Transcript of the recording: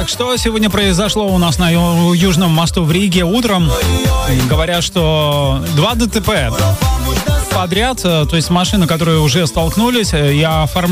Так, что сегодня произошло у нас на Южном мосту в Риге утром? Говорят, что 2 ДТП подряд, то есть машины, которые уже столкнулись, и оформляют